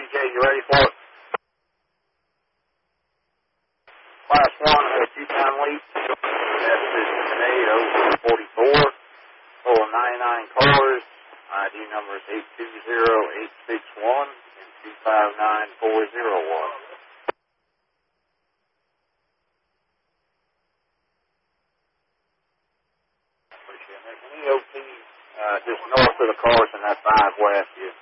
TJ, you ready for it? Class 1 had a two-time lead. That's today at 044. Total 99 cars. ID number is 820861 and 259401. Appreciate it. Any OT just north of the Carson, that 5 west, you